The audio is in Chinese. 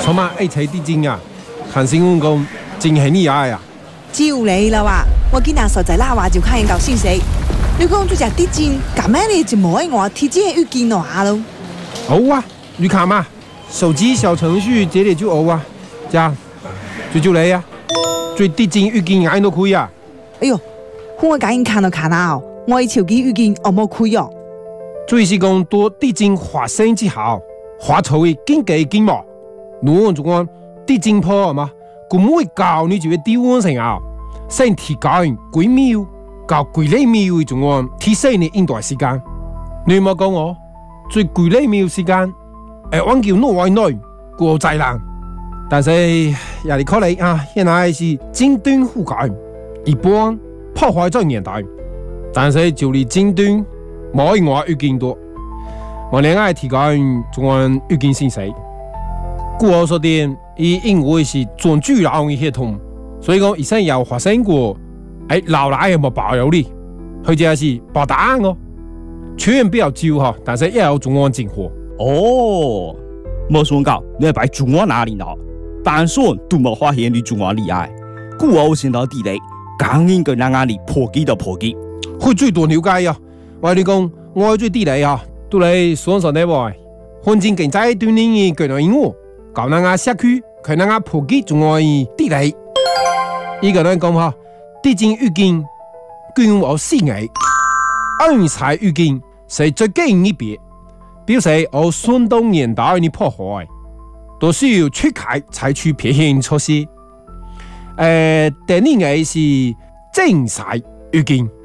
昨晚一齊地震啊，看新聞講真係厲害啊！ 照你啦話，我今日實在拉話就看研究信息。你講做隻地震，咁樣你就冇我提前預見下咯。 好啊，你看嘛，手機小程序這裡就有啊，這樣就你啊，最地震預見眼都開啊！ 哎呦，我趕緊看到看啊，我手機預見我冇開哦。 最是講多地震發生之後，發出嘅緊急警報，如果講地震破嘛，佢唔會教你就會低溫成啊，先提高幾秒到幾厘秒嘅種講提醒你應對時間。你冇講我最幾厘秒時間，往叫挪外內過災難，但是也係可能啊，現在是尖端覆蓋，一般破壞在年代，但是就嚟尖端。冇我預見到，我另外提高中央預見信息。故我所點，因為是全巨浪嘅系統，所以講以前有發生過，老奶有冇保佑你？佢就係保答案哦，全員比較少哈，但是也有中央政府。 哦，冇想到你係擺中央哪裡咯？但算都冇發現你中央厲害，故我先到地雷，剛應該讓阿里破機就破機， 佢最多了解啊！我你講，我最地雷啊，都嚟雙手呢喎，環境經濟鍛鍊嘅技能應用，教人家社區，佢人家普及仲係地雷。依個人講嚇，地震預見，據我視野，安全預見係最近一別，表示我相當年代嘅破壞，都需要出開採取撇險措施。第二個是正曬預見。